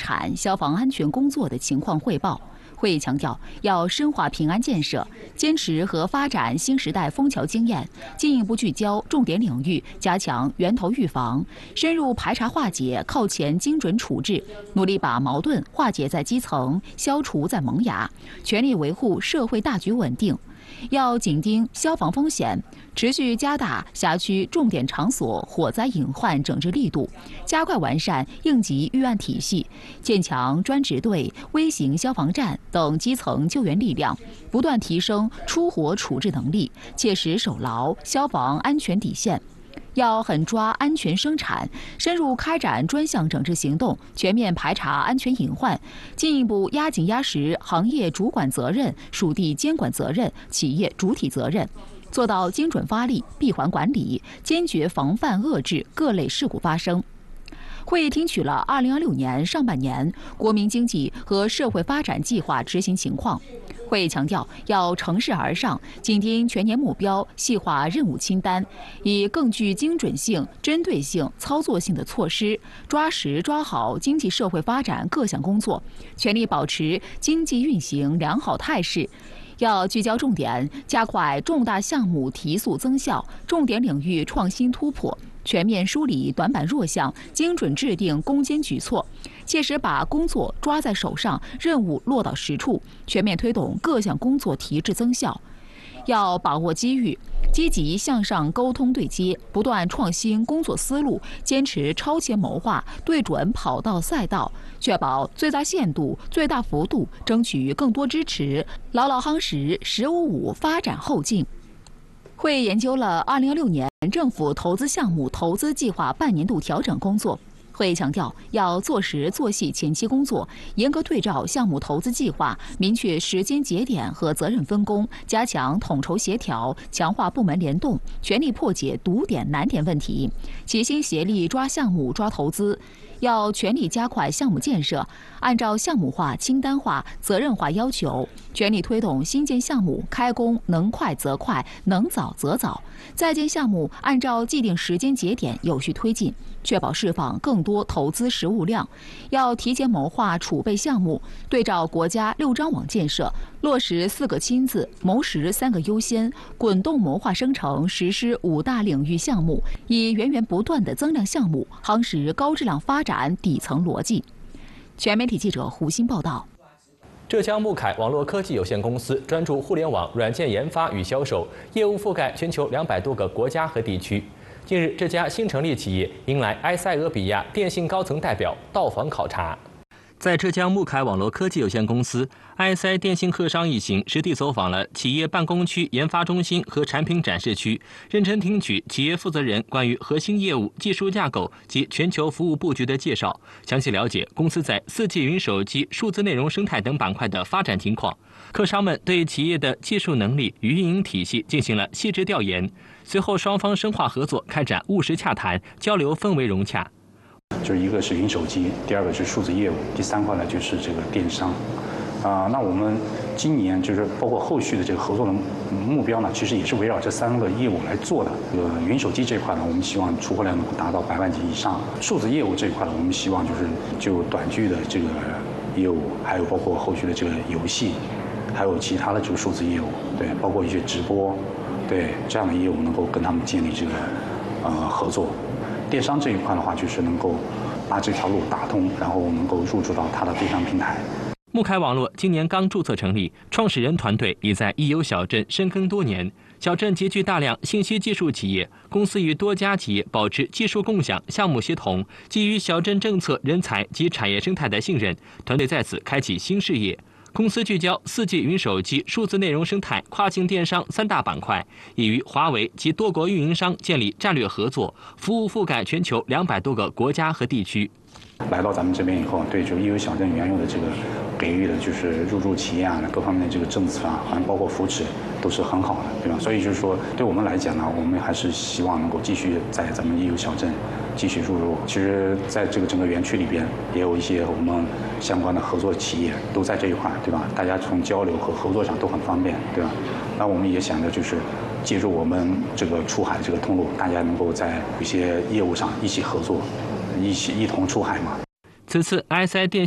产、消防安全工作的情况汇报。会议强调，要深化平安建设，坚持和发展新时代枫桥经验，进一步聚焦重点领域，加强源头预防，深入排查化解，靠前精准处置，努力把矛盾化解在基层，消除在萌芽，全力维护社会大局稳定。要紧盯消防风险，持续加大辖区重点场所火灾隐患整治力度，加快完善应急预案体系，建强专职队、微型消防站等基层救援力量，不断提升出火处置能力，切实守牢消防安全底线。要狠抓安全生产，深入开展专项整治行动，全面排查安全隐患，进一步压紧压实行业主管责任、属地监管责任、企业主体责任，做到精准发力、闭环管理，坚决防范遏制各类事故发生。会议听取了2026年上半年国民经济和社会发展计划执行情况。会议强调，要乘势而上，紧盯全年目标，细化任务清单，以更具精准性、针对性、操作性的措施，抓实抓好经济社会发展各项工作，全力保持经济运行良好态势。要聚焦重点，加快重大项目提速增效，重点领域创新突破，全面梳理短板弱项，精准制定攻坚举措，切实把工作抓在手上，任务落到实处，全面推动各项工作提质增效。要把握机遇，积极向上沟通对接，不断创新工作思路，坚持超前谋划，对准跑道赛道，确保最大限度、最大幅度争取更多支持，牢牢夯实“十五五”发展后劲。会研究了2016年政府投资项目投资计划半年度调整工作。会议强调，要做实做细前期工作，严格对照项目投资计划，明确时间节点和责任分工，加强统筹协调，强化部门联动，全力破解堵点难点问题，齐心协力抓项目、抓投资。要全力加快项目建设，按照项目化、清单化、责任化要求，全力推动新建项目开工能快则快，能早则早；在建项目按照既定时间节点有序推进，确保释放更多投资实物量。要提前谋划储备项目，对照国家6张网建设，落实4个亲自，谋实3个优先，滚动谋划生成实施5大领域项目，以源源不断的增量项目夯实高质量发展底层逻辑。全媒体记者胡鑫报道。 浙江穆凯网络科技有限公司专注互联网软件研发与销售，业务覆盖全球200多个国家和地区。近日，这家新成立企业迎来埃塞俄比亚电信高层代表到访考察。在浙江穆凯网络科技有限公司，埃塞电信客商一行实地走访了企业办公区、研发中心和产品展示区，认真听取企业负责人关于核心业务、技术架构及全球服务布局的介绍，详细了解公司在4G 云手机、数字内容生态等板块的发展情况。客商们对企业的技术能力与运营体系进行了细致调研，随后双方深化合作，开展务实洽谈，交流氛围融洽。 就是一个是云手机，第二个是数字业务，第3块呢就是这个电商。那我们今年就是包括后续的这个合作的目标呢，其实也是围绕这3个业务来做的。云手机这一块呢，我们希望出货量能够达到100万级以上；数字业务这一块呢，我们希望就短剧的这个业务，还有包括后续的这个游戏，还有其他的这个数字业务，对，包括一些直播，对这样的业务能够跟他们建立这个合作。电商这一块的话，就是能够把这条路打通，然后能够入驻到它的电商平台。 穆凯网络今年刚注册成立，创始人团队已在益友小镇深耕多年。小镇集聚大量信息技术企业，公司与多家企业保持技术共享、项目协同，基于小镇政策、人才及产业生态的信任，团队在此开启新事业。公司聚焦4G 云手机、数字内容生态、跨境电商3大板块，已与华为及多国运营商建立战略合作，服务覆盖全球200多个国家和地区。 来到咱们这边以后，对就益友小镇原有的这个给予的就是入驻企业啊各方面的这个政策啊，好像包括扶持都是很好的，对吧？所以就是说，对我们来讲呢，我们还是希望能够继续在咱们益友小镇继续入。其实，在这个整个园区里边，也有一些我们相关的合作企业都在这一块，对吧？大家从交流和合作上都很方便，对吧？那我们也想着就是借助我们这个出海这个通路，大家能够在一些业务上一起合作，一同出海嘛。 此次埃塞电